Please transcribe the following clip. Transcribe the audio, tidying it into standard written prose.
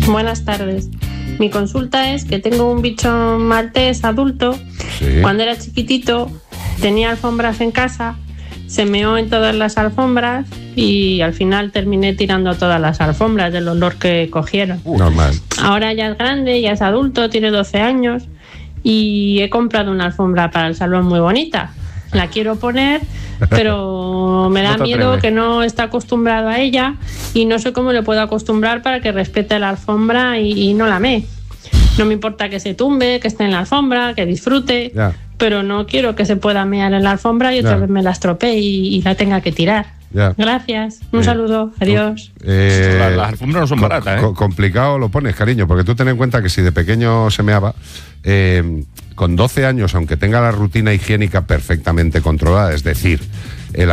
Buenas tardes. Mi consulta es que tengo un bicho maltés adulto. Sí. Cuando era chiquitito tenía alfombras en casa, se meó en todas las alfombras y al final terminé tirando todas las alfombras del olor que cogieron. Normal. Ahora ya es grande, ya es adulto, tiene 12 años y he comprado una alfombra para el salón muy bonita. La quiero poner, pero me da No te miedo atreves. que no está acostumbrado a ella y no sé cómo le puedo acostumbrar para que respete la alfombra y no la mee. No me importa que se tumbe, que esté en la alfombra, que disfrute, Ya. pero no quiero que se pueda mear en la alfombra y otra Ya. vez me la estropee y la tenga que tirar. Ya. Gracias, un saludo, adiós. Las alfombras no son baratas, ¿eh? Complicado lo pones, cariño, porque tú ten en cuenta que si de pequeño se meaba, con 12 años, aunque tenga la rutina higiénica perfectamente controlada, es decir,